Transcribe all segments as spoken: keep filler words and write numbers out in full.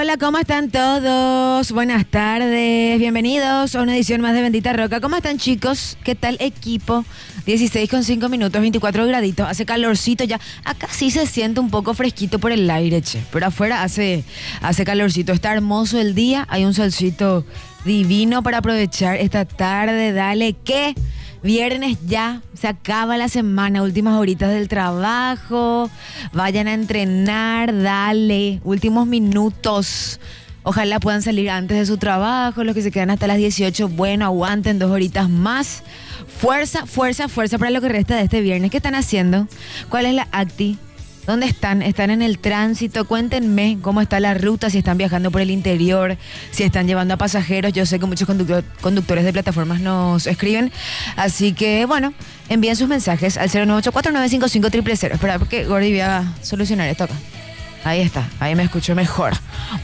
Hola, ¿cómo están todos? Buenas tardes, bienvenidos a una edición más de Bendita Roca. ¿Cómo están, chicos? ¿Qué tal, equipo? dieciséis con cinco minutos, veinticuatro graditos, hace calorcito ya. Acá sí se siente un poco fresquito por el aire, che, pero afuera hace, hace calorcito. Está hermoso el día, hay un solcito divino para aprovechar esta tarde. Dale, ¿qué? Viernes ya, se acaba la semana, últimas horitas del trabajo, vayan a entrenar, dale, últimos minutos. Ojalá puedan salir antes de su trabajo, los que se quedan hasta las dieciocho, bueno, aguanten dos horitas más. Fuerza, fuerza, fuerza para lo que resta de este viernes. ¿Qué están haciendo? ¿Cuál es la acti? ¿Dónde están? ¿Están en el tránsito? Cuéntenme cómo está la ruta, si están viajando por el interior, si están llevando a pasajeros. Yo sé que muchos conductor, conductores de plataformas nos escriben. Así que, bueno, envíen sus mensajes al cero nueve ocho cuatro nueve cinco cinco cero cero cero. Espera, porque Gordy voy a solucionar esto acá. Ahí está, ahí me escucho mejor.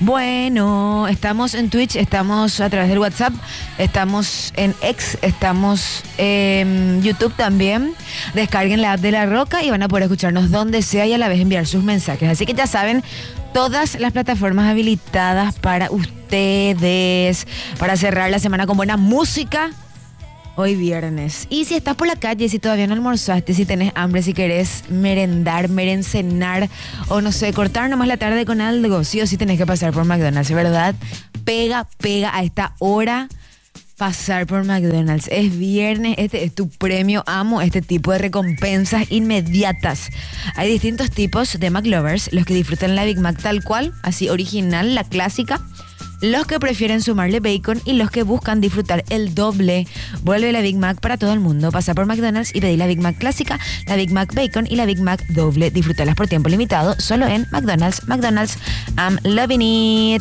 Bueno, estamos en Twitch, estamos a través del WhatsApp, estamos en X, estamos en YouTube también. Descarguen la app de La Roca y van a poder escucharnos donde sea y a la vez enviar sus mensajes. Así que ya saben, todas las plataformas habilitadas para ustedes, para cerrar la semana con buena música. Hoy viernes. Y si estás por la calle, si todavía no almorzaste, si tenés hambre, si querés merendar, merencenar o no sé, cortar nomás la tarde con algo, sí o sí tenés que pasar por McDonald's, ¿verdad? Pega, pega a esta hora pasar por McDonald's. Es viernes, este es tu premio. Amo este tipo de recompensas inmediatas. Hay distintos tipos de McLovers, los que disfrutan la Big Mac tal cual, así original, la clásica. Los que prefieren sumarle bacon y los que buscan disfrutar el doble. Vuelve la Big Mac para todo el mundo. Pasa por McDonald's y pedí la Big Mac clásica, la Big Mac bacon y la Big Mac doble. Disfrútalas por tiempo limitado solo en McDonald's. McDonald's, I'm loving it.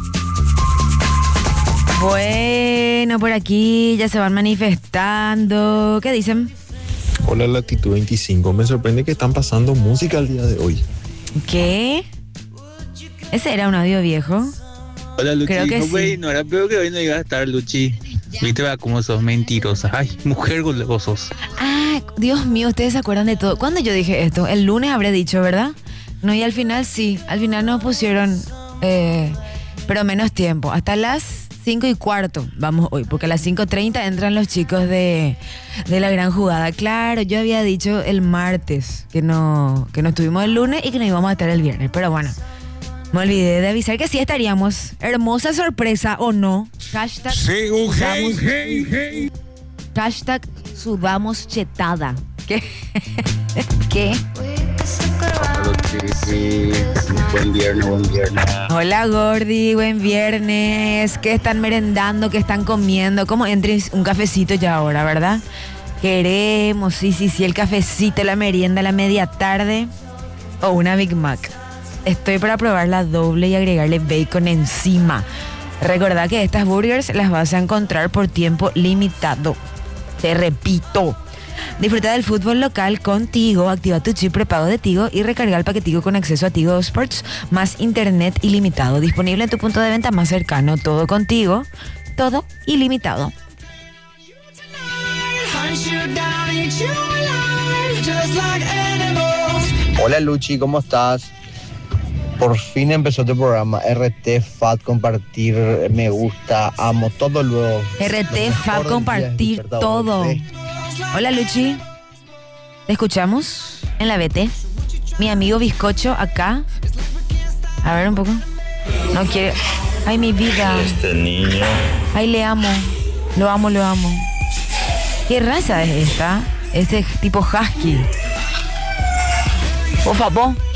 Bueno, por aquí ya se van manifestando. ¿Qué dicen? Hola, Latitud veinticinco. Me sorprende que están pasando música el día de hoy. ¿Qué? ¿Ese era un audio viejo? Hola, Luchi. Creo que no, sí. wey, no era peor que hoy no iba a estar, Luchi. Viste, va, cómo sos mentirosa. Ay, mujer gozosa. Ah, Dios mío, ustedes se acuerdan de todo. ¿Cuándo yo dije esto? El lunes habré dicho, ¿verdad? No, y al final sí. Al final nos pusieron, eh, pero menos tiempo. Hasta las cinco y cuarto vamos hoy, porque a las cinco treinta entran los chicos de, de la gran jugada. Claro, yo había dicho el martes que no, que no estuvimos el lunes y que no íbamos a estar el viernes, pero bueno. Me olvidé de avisar que sí estaríamos. Hermosa sorpresa, ¿o no? Hashtag Sí, un hey, sudamos, hey, hey. hashtag sudamos chetada. ¿Qué? ¿Qué? Hola, Luchi. Buen viernes, buen viernes. Hola, Gordy, buen viernes. ¿Qué están merendando? ¿Qué están comiendo? ¿Cómo entres un cafecito ya ahora, verdad? Queremos, sí, sí, sí, el cafecito, la merienda, la media tarde o una Big Mac. Estoy para probar la doble y agregarle bacon encima. Recordá que estas burgers las vas a encontrar por tiempo limitado. Te repito. Disfruta del fútbol local con Tigo. Activa tu chip prepago de Tigo y recarga el paquetico con acceso a Tigo Sports más internet ilimitado. Disponible en tu punto de venta más cercano. Todo contigo. Todo ilimitado. Hola, Luchi, ¿cómo estás? Por fin empezó tu programa. R T, F A T, compartir, me gusta, amo, todo luego. R T, F A T, compartir, todo. Hola, Luchi. ¿Te escuchamos en la B T? Mi amigo Bizcocho acá. A ver un poco. No quiere. Ay, mi vida. Este niño. Ay, le amo. Lo amo, lo amo. ¿Qué raza es esta? Este tipo husky. Por favor.